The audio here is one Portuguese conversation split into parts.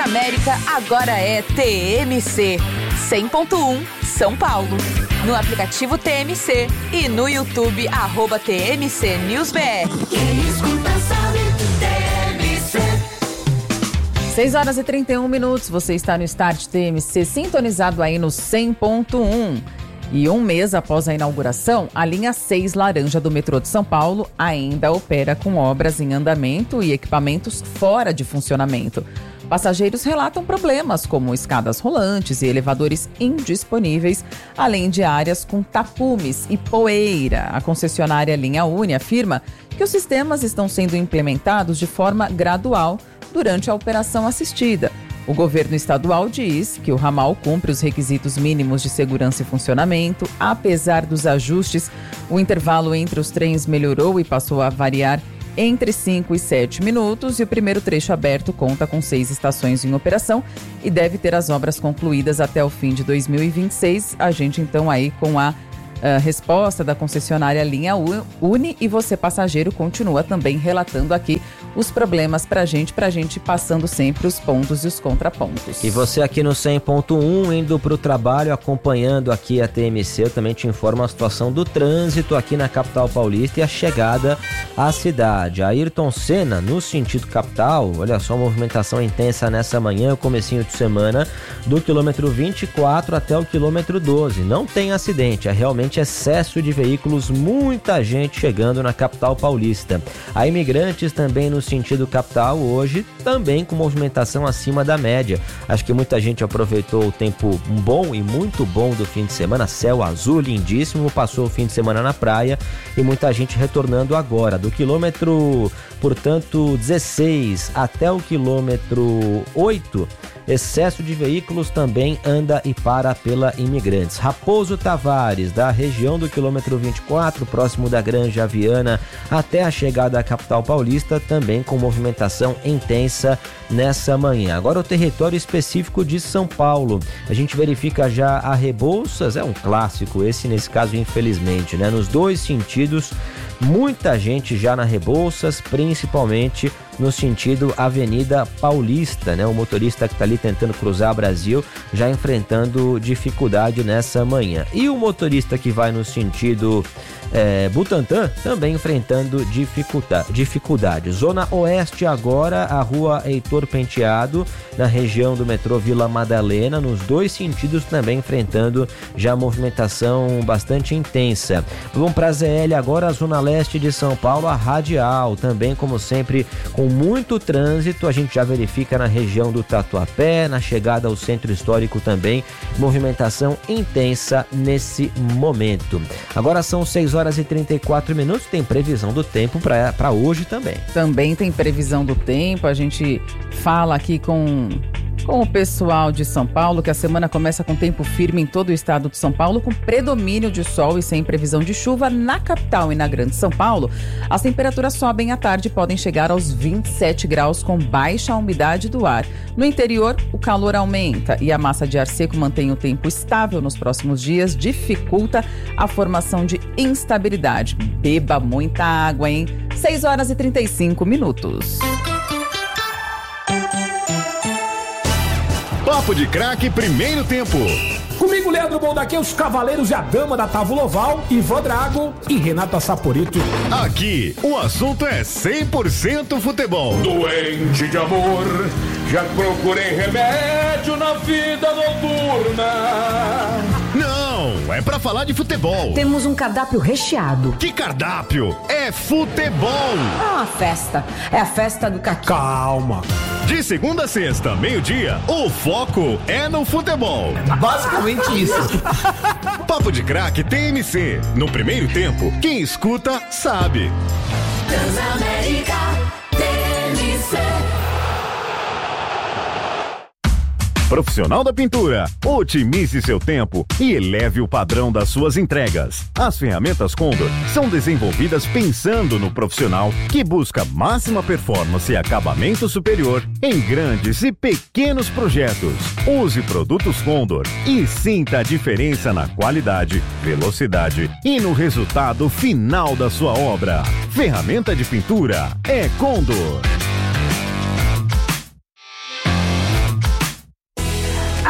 Transamérica agora é TMC 100.1 São Paulo. No aplicativo TMC e no YouTube @TMC News BR. Quem escuta sabe, TMC. 6h31, você está no Start TMC, sintonizado aí no 100.1. E um mês após a inauguração, a linha 6 laranja do metrô de São Paulo ainda opera com obras em andamento e equipamentos fora de funcionamento. Passageiros relatam problemas como escadas rolantes e elevadores indisponíveis, além de áreas com tapumes e poeira. A concessionária Linha Uni afirma que os sistemas estão sendo implementados de forma gradual durante a operação assistida. O governo estadual diz que o ramal cumpre os requisitos mínimos de segurança e funcionamento. Apesar dos ajustes, o intervalo entre os trens melhorou e passou a variar entre 5 e 7 minutos, e o primeiro trecho aberto conta com 6 estações em operação e deve ter as obras concluídas até o fim de 2026. A gente então aí com a resposta da concessionária Linha Uni, e você, passageiro, continua também relatando aqui os problemas pra gente passando sempre os pontos e os contrapontos. E você aqui no 100.1, indo pro trabalho, acompanhando aqui a TMC, eu também te informo a situação do trânsito aqui na capital paulista e a chegada à cidade. Ayrton Senna, no sentido capital, olha só, movimentação intensa nessa manhã, comecinho de semana, do quilômetro 24 até o quilômetro 12. Não tem acidente, é realmente excesso de veículos, muita gente chegando na capital paulista. A Imigrantes também no sentido capital hoje, também com movimentação acima da média. Acho que muita gente aproveitou o tempo bom e muito bom do fim de semana, céu azul lindíssimo, passou o fim de semana na praia e muita gente retornando agora. Do quilômetro, portanto, 16 até o quilômetro 8, excesso de veículos também anda e para pela Imigrantes. Raposo Tavares, da região do quilômetro 24, próximo da Granja Viana, até a chegada à capital paulista, também com movimentação intensa nessa manhã. Agora o território específico de São Paulo. A gente verifica já a Rebouças, é um clássico esse, nesse caso, infelizmente, né? Nos dois sentidos, muita gente já na Rebouças, principalmente no sentido Avenida Paulista, né? O motorista que está ali tentando cruzar Brasil já enfrentando dificuldade nessa manhã. E o motorista que vai no sentido Butantã também enfrentando dificuldade. Zona Oeste agora, a rua Heitor Penteado, na região do metrô Vila Madalena, nos dois sentidos também enfrentando já movimentação bastante intensa. Vamos para a ZL agora, a Zona Leste de São Paulo, a Radial, também como sempre com muito trânsito. A gente já verifica na região do Tatuapé, na chegada ao Centro Histórico também, movimentação intensa nesse momento. Agora são 6h34, tem previsão do tempo para hoje também. Também tem previsão do tempo, a gente fala aqui com o pessoal de São Paulo, que a semana começa com tempo firme em todo o estado de São Paulo, com predomínio de sol e sem previsão de chuva. Na capital e na Grande São Paulo, as temperaturas sobem à tarde e podem chegar aos 27 graus com baixa umidade do ar. No interior, o calor aumenta e a massa de ar seco mantém o tempo estável nos próximos dias, dificulta a formação de instabilidade. Beba muita água, hein? 6h35. Papo de Craque, primeiro tempo. Comigo, Leandro Bondaque, os cavaleiros e a dama da Távola Oval, Ivan Drago e Renato Assaporito. Aqui, o assunto é 100% futebol. Doente de amor, já procurei remédio na vida noturna. Não, é pra falar de futebol. Temos um cardápio recheado. Que cardápio? É futebol. É uma festa. É a festa do caqui. Calma. De segunda a sexta, meio-dia, o foco é no futebol. Basicamente isso. Papo de Craque TMC. No primeiro tempo, quem escuta sabe. Transamérica, TMC. Profissional da pintura, otimize seu tempo e eleve o padrão das suas entregas. As ferramentas Condor são desenvolvidas pensando no profissional que busca máxima performance e acabamento superior em grandes e pequenos projetos. Use produtos Condor e sinta a diferença na qualidade, velocidade e no resultado final da sua obra. Ferramenta de pintura é Condor.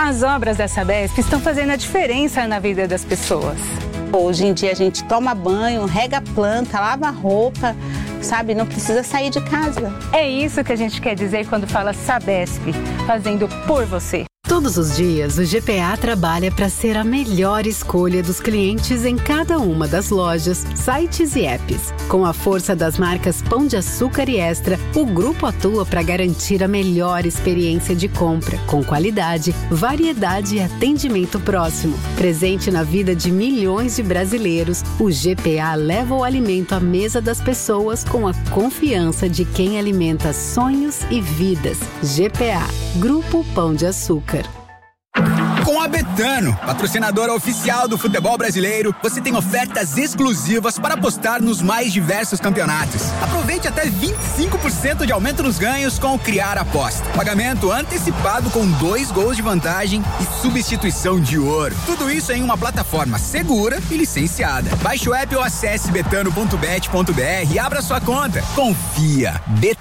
As obras da Sabesp estão fazendo a diferença na vida das pessoas. Hoje em dia a gente toma banho, rega a planta, lava a roupa, sabe? Não precisa sair de casa. É isso que a gente quer dizer quando fala Sabesp, fazendo por você. Todos os dias, o GPA trabalha para ser a melhor escolha dos clientes em cada uma das lojas, sites e apps. Com a força das marcas Pão de Açúcar e Extra, o grupo atua para garantir a melhor experiência de compra, com qualidade, variedade e atendimento próximo. Presente na vida de milhões de brasileiros, o GPA leva o alimento à mesa das pessoas com a confiança de quem alimenta sonhos e vidas. GPA, Grupo Pão de Açúcar. Com a Betano, patrocinadora oficial do futebol brasileiro, você tem ofertas exclusivas para apostar nos mais diversos campeonatos. Aproveite até 25% de aumento nos ganhos com o Criar Aposta. Pagamento antecipado com 2 gols de vantagem e substituição de ouro. Tudo isso em uma plataforma segura e licenciada. Baixe o app ou acesse betano.bet.br e abra sua conta. Confia. Betano.